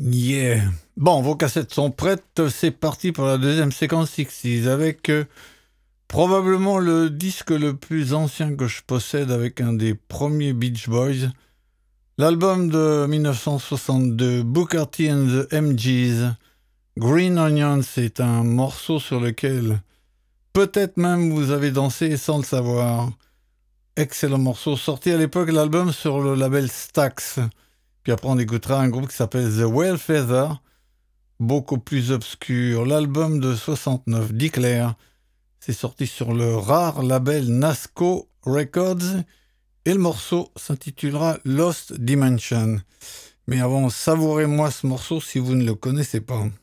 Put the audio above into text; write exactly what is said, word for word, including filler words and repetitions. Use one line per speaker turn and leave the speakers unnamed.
Yeah. Bon, vos cassettes sont prêtes, c'est parti pour la deuxième séquence sixties avec euh, probablement le disque le plus ancien que je possède avec un des premiers Beach Boys, l'album de dix-neuf cent soixante-deux, Booker T and the M Gs. Green Onion, c'est un morceau sur lequel peut-être même vous avez dansé sans le savoir. Excellent morceau, sorti à l'époque l'album sur le label Stax. Puis après on écoutera un groupe qui s'appelle The Whale Feather, beaucoup plus obscur. L'album de soixante-neuf, Declare, c'est sorti sur le rare label Nasco Records et le morceau s'intitulera Lost Dimension. Mais avant, savourez-moi ce morceau si vous ne le connaissez pas.